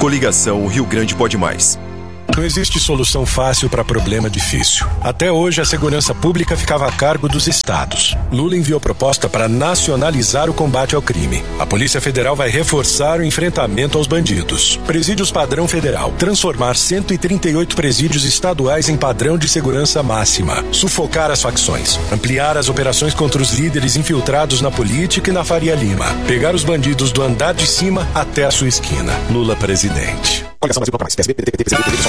Coligação Rio Grande Pode Mais. Não existe solução fácil para problema difícil. Até hoje, a segurança pública ficava a cargo dos estados. Lula enviou proposta para nacionalizar o combate ao crime. A Polícia Federal vai reforçar o enfrentamento aos bandidos. Presídios padrão federal. Transformar 138 presídios estaduais em padrão de segurança máxima. Sufocar as facções. Ampliar as operações contra os líderes infiltrados na política e na Faria Lima. Pegar os bandidos do andar de cima até a sua esquina. Lula presidente. Coligação Brasil Pode Mais. PSB, PDT, PSB, PSB,